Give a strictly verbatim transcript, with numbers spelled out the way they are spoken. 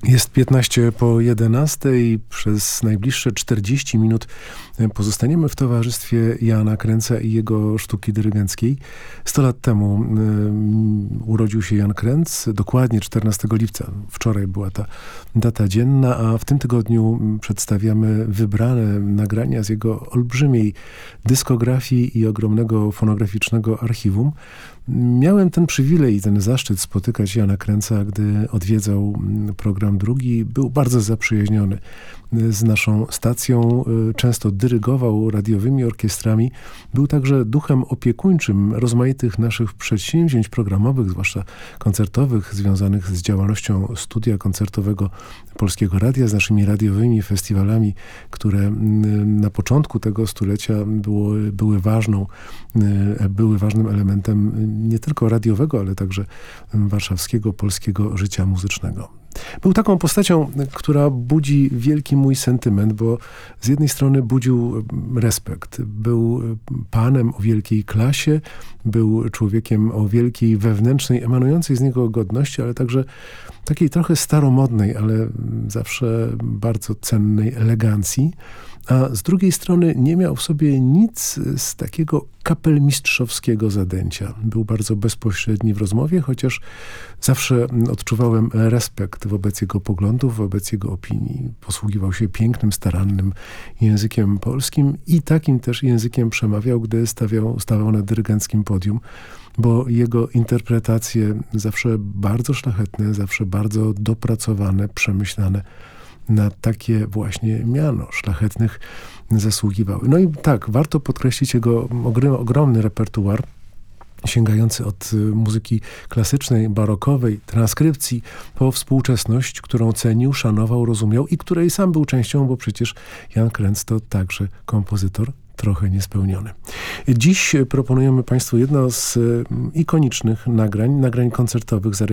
Jest piętnaście po jedenastej i przez najbliższe czterdzieści minut pozostaniemy w towarzystwie Jana Kręca i jego sztuki dyrygenckiej. Sto lat temu um, urodził się Jan Kręc, dokładnie czternastego lipca. Wczoraj była ta data dzienna, a w tym tygodniu przedstawiamy wybrane nagrania z jego olbrzymiej dyskografii i ogromnego fonograficznego archiwum. Miałem ten przywilej i ten zaszczyt spotykać Jana Kręca, gdy odwiedzał program drugi. Był bardzo zaprzyjaźniony z naszą stacją. Często dyrygował radiowymi orkiestrami. Był także duchem opiekuńczym rozmaitych naszych przedsięwzięć programowych, zwłaszcza koncertowych, związanych z działalnością studia koncertowego Polskiego Radia, z naszymi radiowymi festiwalami, które na początku tego stulecia było, były ważną, były ważnym elementem nie tylko radiowego, ale także warszawskiego, polskiego życia muzycznego. Był taką postacią, która budzi wielki mój sentyment, bo z jednej strony budził respekt. Był panem o wielkiej klasie, był człowiekiem o wielkiej wewnętrznej, emanującej z niego godności, ale także takiej trochę staromodnej, ale zawsze bardzo cennej elegancji. A z drugiej strony nie miał w sobie nic z takiego kapelmistrzowskiego zadęcia. Był bardzo bezpośredni w rozmowie, chociaż zawsze odczuwałem respekt wobec jego poglądów, wobec jego opinii. Posługiwał się pięknym, starannym językiem polskim i takim też językiem przemawiał, gdy stawiał, stawał na dyrygenckim podium, bo jego interpretacje zawsze bardzo szlachetne, zawsze bardzo dopracowane, przemyślane, na takie właśnie miano szlachetnych zasługiwały. No i tak, warto podkreślić jego ogromny repertuar, sięgający od muzyki klasycznej, barokowej, transkrypcji, po współczesność, którą cenił, szanował, rozumiał i której sam był częścią, bo przecież Jan Kręc to także kompozytor trochę niespełniony. Dziś proponujemy Państwu jedno z ikonicznych nagrań, nagrań koncertowych